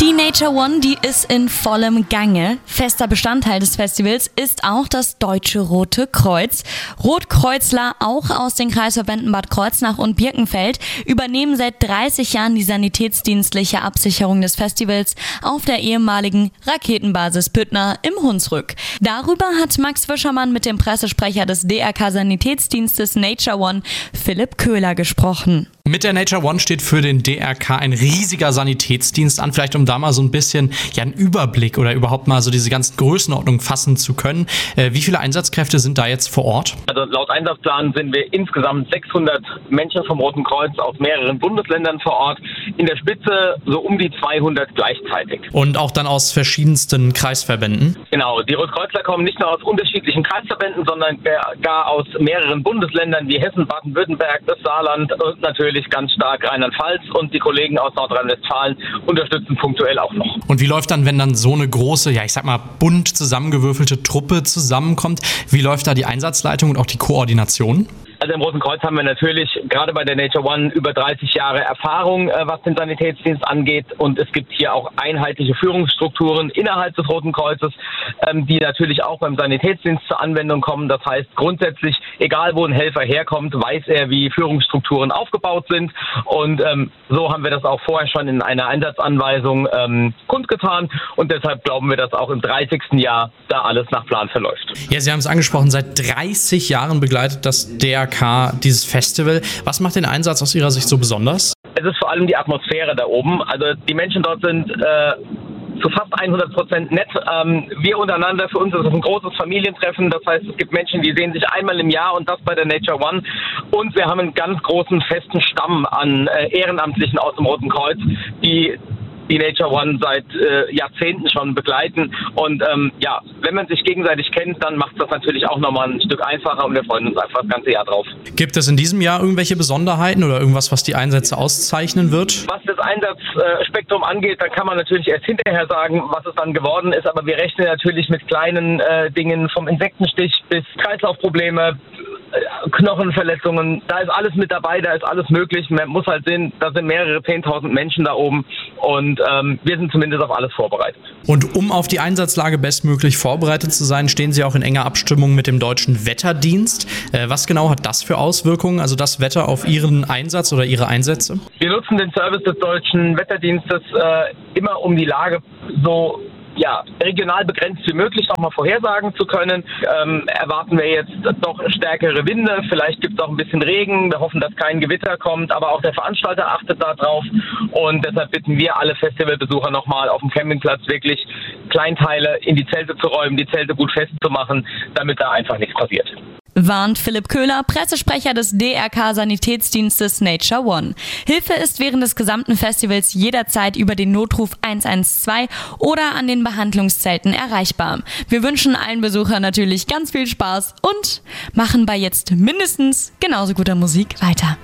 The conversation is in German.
Die Nature One, die ist in vollem Gange. Fester Bestandteil des Festivals ist auch das Deutsche Rote Kreuz. Rotkreuzler, auch aus den Kreisverbänden Bad Kreuznach und Birkenfeld, übernehmen seit 30 Jahren die sanitätsdienstliche Absicherung des Festivals auf der ehemaligen Raketenbasis Püttner im Hunsrück. Darüber hat Max Wischermann mit dem Pressesprecher des DRK-Sanitätsdienstes Nature One, Philipp Köhler, gesprochen. Mit der Nature One steht für den DRK ein riesiger Sanitätsdienst an, vielleicht um da mal so ein bisschen einen Überblick oder überhaupt mal so diese ganzen Größenordnungen fassen zu können. Wie viele Einsatzkräfte sind da jetzt vor Ort? Also laut Einsatzplan sind wir insgesamt 600 Menschen vom Roten Kreuz aus mehreren Bundesländern vor Ort. In der Spitze so um die 200 gleichzeitig. Und auch dann aus verschiedensten Kreisverbänden? Genau, die Rotkreuzler kommen nicht nur aus unterschiedlichen Kreisverbänden, sondern gar aus mehreren Bundesländern wie Hessen, Baden-Württemberg, das Saarland und natürlich ganz stark Rheinland-Pfalz, und die Kollegen aus Nordrhein-Westfalen unterstützen punktuell auch noch. Und wie läuft dann, wenn dann so eine große, bunt zusammengewürfelte Truppe zusammenkommt, wie läuft da die Einsatzleitung und auch die Koordination? Also im Roten Kreuz haben wir natürlich gerade bei der Nature One über 30 Jahre Erfahrung, was den Sanitätsdienst angeht, und es gibt hier auch einheitliche Führungsstrukturen innerhalb des Roten Kreuzes, die natürlich auch beim Sanitätsdienst zur Anwendung kommen. Das heißt grundsätzlich, egal wo ein Helfer herkommt, weiß er, wie Führungsstrukturen aufgebaut sind, und so haben wir das auch vorher schon in einer Einsatzanweisung kundgetan, und deshalb glauben wir, dass auch im 30. Jahr da alles nach Plan verläuft. Ja, Sie haben es angesprochen, seit 30 Jahren begleitet das DRK dieses Festival. Was macht den Einsatz aus Ihrer Sicht so besonders? Es ist vor allem die Atmosphäre da oben. Also die Menschen dort sind zu fast 100% nett. Wir untereinander, für uns ist es ein großes Familientreffen. Das heißt, es gibt Menschen, die sehen sich einmal im Jahr, und das bei der Nature One. Und wir haben einen ganz großen festen Stamm an Ehrenamtlichen aus dem Roten Kreuz, die Nature One seit Jahrzehnten schon begleiten. Und wenn man sich gegenseitig kennt, dann macht das natürlich auch nochmal ein Stück einfacher, und wir freuen uns einfach das ganze Jahr drauf. Gibt es in diesem Jahr irgendwelche Besonderheiten oder irgendwas, was die Einsätze auszeichnen wird? Was das Einsatzspektrum angeht, dann kann man natürlich erst hinterher sagen, was es dann geworden ist. Aber wir rechnen natürlich mit kleinen Dingen, vom Insektenstich bis Kreislaufprobleme, Knochenverletzungen, da ist alles mit dabei, da ist alles möglich. Man muss halt sehen, da sind mehrere 10.000 Menschen da oben, und wir sind zumindest auf alles vorbereitet. Und um auf die Einsatzlage bestmöglich vorbereitet zu sein, stehen Sie auch in enger Abstimmung mit dem Deutschen Wetterdienst. Was genau hat das für Auswirkungen, also das Wetter, auf Ihren Einsatz oder Ihre Einsätze? Wir nutzen den Service des Deutschen Wetterdienstes immer, um die Lage so regional begrenzt wie möglich nochmal vorhersagen zu können. Erwarten wir jetzt doch stärkere Winde, vielleicht gibt es auch ein bisschen Regen, wir hoffen, dass kein Gewitter kommt, aber auch der Veranstalter achtet da drauf, und deshalb bitten wir alle Festivalbesucher nochmal auf dem Campingplatz wirklich Kleinteile in die Zelte zu räumen, die Zelte gut festzumachen, damit da einfach nichts passiert. Warnt Philipp Köhler, Pressesprecher des DRK-Sanitätsdienstes Nature One. Hilfe ist während des gesamten Festivals jederzeit über den Notruf 112 oder an den Behandlungszelten erreichbar. Wir wünschen allen Besuchern natürlich ganz viel Spaß und machen bei jetzt mindestens genauso guter Musik weiter.